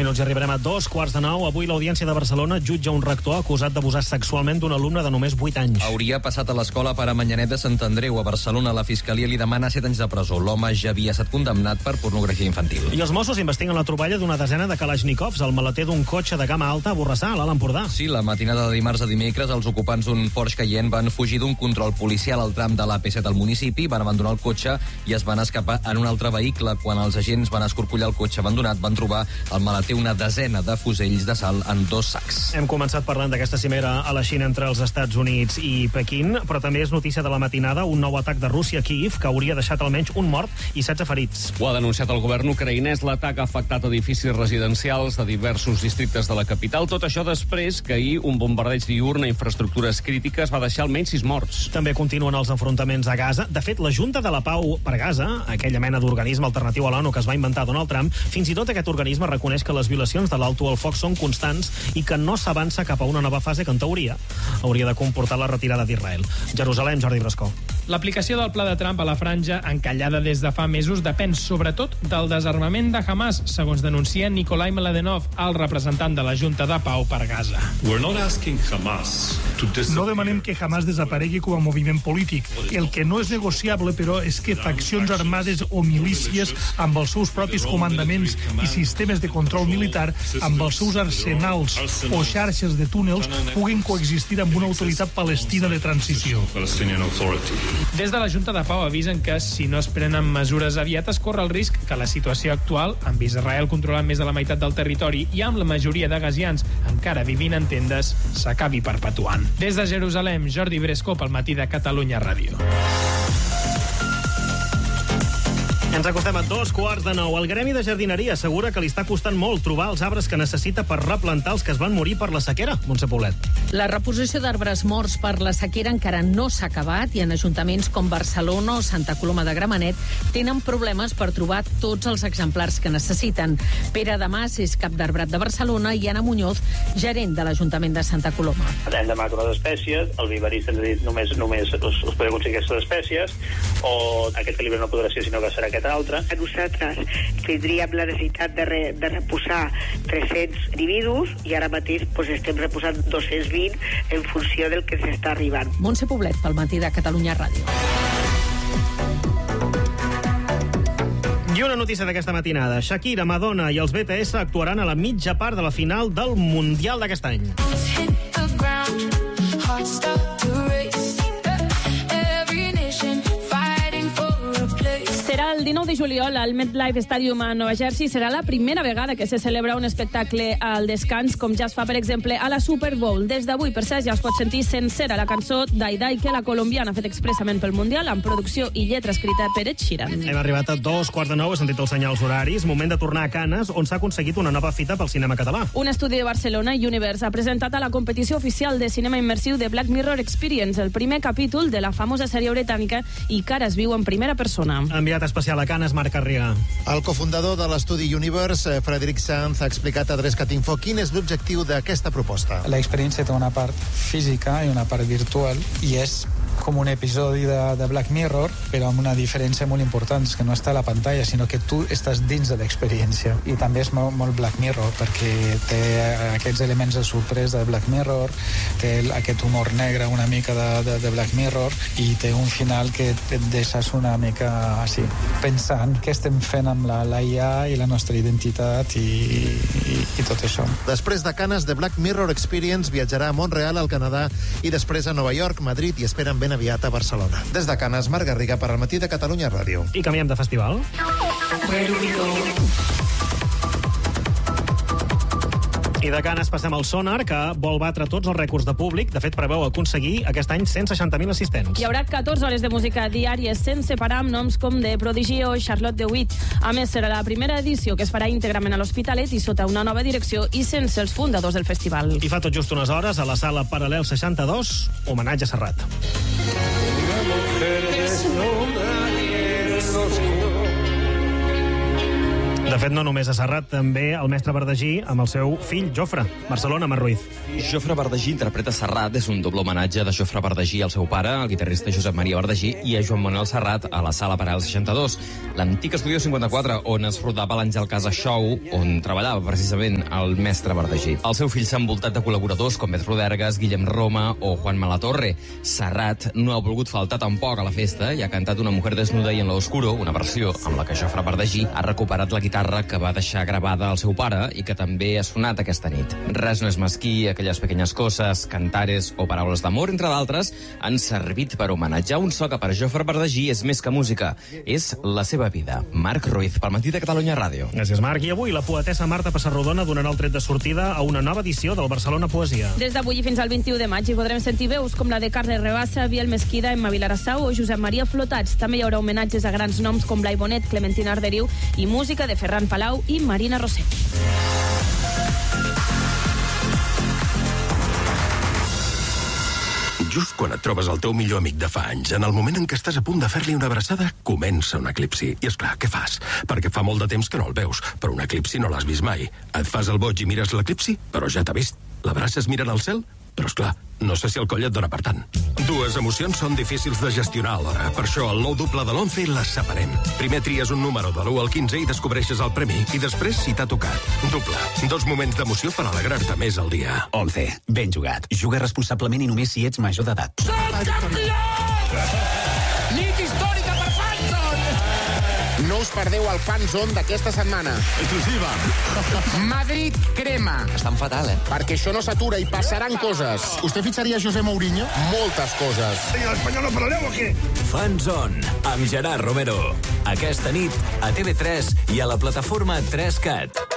minuts i arribarem a 8:45. Avui l'Audiència de Barcelona jutja un rector acusat d'abusar sexualment d'un alumne de només 8 anys. Hauria passat a l'escola per a Manyanet de Sant Andreu. A Barcelona la Fiscalia li demana 7 anys de presó. L'home ja havia estat condemnat per pornografia infantil. I els Mossos investiguen la troballa d'una desena de Kalashnikovs al maleter d'un cotxe de gamma alta a Borrassà, a l'Alt Empordà. Sí, la matinada de dimarts a dimecres, els ocupants d'un Porsche Cayenne van fugir d'un control policial al tram de l'AP7 al municipi, van abandonar el cotxe i es van escapar en un altre vehicle. Quan els agents van escorcollar el cotxe abandonat, van trobar al maleter una desena de fusells de sal en 2 sacs. Hem començat parlant d'aquesta cimera a la Xina entre els Estats Units i Pequín, però també és notícia de la matinada un nou atac de Rússia a Kíiv que hauria deixat almenys un mort i 16 ferits. Ho ha denunciat el govern ucraïnès. L'atac ha afectat edificis residencials de diversos districtes de la capital. Tot això després que ahir un bombardeig diürn a infraestructures crítiques va deixar almenys 6 morts. També continuen els enfrontaments a Gaza. De fet, la Junta de la Pau per Gaza, aquella mena d'organisme alternatiu a l'ONU que es va inventar Donald Trump, fins i tot aquest organisme reconeix que les violacions de l'alto al foc són constants i que no s'avança cap a una nova fase que, en teoria, hauria de comportar la retirada d'Israel. Jerusalem, Jordi Brascó. L'aplicació del pla de Trump a la franja, encallada des de fa mesos, depèn sobretot del desarmament de Hamas, segons denuncia Nikolai Mladenov, el representant de la Junta de Pau per Gaza. No demanem que Hamas desaparegui com a moviment polític. El que no és negociable, però, és que faccions armades o milícies amb els seus propis comandaments i sistemes de control militar, amb els seus arsenals o xarxes de túnels, puguin coexistir amb una autoritat palestina de transició. Des de la Junta de Pau avisen que si no es prenen mesures aviat es corre el risc que la situació actual, amb Israel controlant més de la meitat del territori i amb la majoria de gazians encara vivint en tendes, s'acabi perpetuant. Des de Jerusalem, Jordi Bresco pel Matí de Catalunya Ràdio. Ens acostem a 8:45. El Gremi de Jardineria assegura que li està costant molt trobar els arbres que necessita per replantar els que es van morir per la sequera. Montse Poblet. La reposició d'arbres morts per la sequera encara no s'ha acabat i en ajuntaments com Barcelona o Santa Coloma de Gramenet tenen problemes per trobar tots els exemplars que necessiten. Pere Damas és cap d'arbrat de Barcelona i Anna Muñoz, gerent de l'Ajuntament de Santa Coloma. Hem demanat unes espècies, el viverista ens ha dit només us podeu aconseguir aquestes espècies, o aquest calibre no podrà ser sinó que serà aquest altre. Nosaltres tindríem la necessitat de reposar 300 individus i ara mateix estem reposant 220 en funció del que ens està arribant. Montse Poblet pel Matí de Catalunya Ràdio. I una notícia d'aquesta matinada. Shakira, Madonna i els BTS actuaran a la mitja part de la final del Mundial d'aquest any. Serà el 19 de juliol al MetLife Stadium a Nova Jersey. Serà la primera vegada que se celebra un espectacle al descans, com ja es fa, per exemple, a la Super Bowl. Des d'avui, per cert, ja es pot sentir sencera la cançó Dai Dai, que la colombiana ha fet expressament pel Mundial, amb producció i lletra escrita per Ed Sheeran. Hem arribat a 8:45, he sentit els senyals horaris. Moment de tornar a Canes, on s'ha aconseguit una nova fita pel cinema català. Un estudi de Barcelona, Universe, ha presentat a la competició oficial de cinema immersiu de Black Mirror Experience el primer capítol de la famosa sèrie britànica i que ara es viu en primera persona. Enviat especial a Canes, Marc Carriga. El cofundador de l'estudi Universe, Frederic Sanz, ha explicat a Adrescat.info quin és l'objectiu d'aquesta proposta. L'experiència té una part física i una part virtual i és com un episodi de Black Mirror, però amb una diferència molt important, és que no està a la pantalla, sinó que tu estàs dins de l'experiència. I també és molt Black Mirror, perquè té aquests elements de sorpresa de Black Mirror, té aquest humor negre una mica de Black Mirror, i té un final que et deixes una mica així, pensant què estem fent amb la IA i la nostra identitat i tot això. Després de Canes, The Black Mirror Experience viatjarà a Montreal, al Canadà, i després a Nova York, Madrid, i esperen ben aviat a Barcelona. Des de Canes, Marc Garriga per al Matí de Catalunya Ràdio. I canviem de festival. I de Canes passem al Sonar, que vol batre tots els rècords de públic. De fet, preveu aconseguir aquest any 160.000 assistents. Hi haurà 14 hores de música diàries sense parar, amb noms com The Prodigy o Charlotte DeWitt. A més, serà la primera edició que es farà íntegrament a l'Hospitalet i sota una nova direcció i sense els fundadors del festival. I fa tot just unes hores, a la sala Paral·lel 62, homenatge a Serrat. De De fet, no només a Serrat, també el mestre Verdagí amb el seu fill, Jofre. Barcelona, Mar Ruiz. Jofre Verdagí interpreta Serrat. És un doble homenatge de Jofre Verdagí al seu pare, el guitarrista Josep Maria Verdagí, i a Joan Manuel Serrat a la Sala Paral 62, l'antic Estudio 54, on es rodava l'Àngel Casa Show, on treballava precisament el mestre Verdagí. El seu fill s'ha envoltat de col·laboradors com Bet Rodergas, Guillem Roma o Juan Malatorre. Serrat no ha volgut faltar tampoc a la festa i ha cantat Una mujer desnuda y en lo oscuro, una versió amb la que Jofre Verdagí ha recuperat la guitarra que va deixar gravada al seu pare i que també ha sonat aquesta nit. Res no és mesquí, aquelles pequeñas coses, cantares o paraules d'amor, entre d'altres, han servit per homenatjar un so que per Jofre Verdagí és més que música, és la seva vida. Marc Ruiz, pel Matí de Catalunya Ràdio. Gràcies, Marc. I avui la poetessa Marta Pessarrodona donarà el tret de sortida a una nova edició del Barcelona Poesia. Des d'avui fins al 21 de maig hi podrem sentir veus com la de Carles Rebassa, Biel Mesquida, Emma Vilarassau o Josep Maria Flotats. També hi haurà homenatges a grans noms com Blai Bonet, Clementina Arderiu i música de Ferran Palau i Marina Roser. Just quan et trobes el teu millor amic de fa anys, en el moment en què estàs a punt de fer-li una abraçada, comença un eclipsi. I és clar, què fas? Perquè fa molt de temps que no el veus, però un eclipsi no l'has vist mai. Et fas el boig i mires l'eclipsi, però ja t'ha vist. L'abraces mirant al cel? Però és clar, no sé si el coll et dona per tant. Dues emocions són difícils de gestionar alhora. Per això el nou doble de l'11 les separem. Primer tries un número de l'1 al 15 i descobreixes el premi. I després, si t'ha tocat. Doble. 2 moments d'emoció per alegrar-te més al dia. 11. Ben jugat. Juga responsablement i només si ets major d'edat. Som campions! Nit històrica per Fanzone! No us perdeu el Fanzone d'aquesta setmana. Exclusiva. Madrid crema. Estan fatal, Perquè això no s'atura i passaran coses. ¿Usted fitxaria José Mourinho? Moltes coses. I l'espanyol no parlareu o què? Fanzone, amb Gerard Romero. Aquesta nit a TV3 i a la plataforma 3Cat.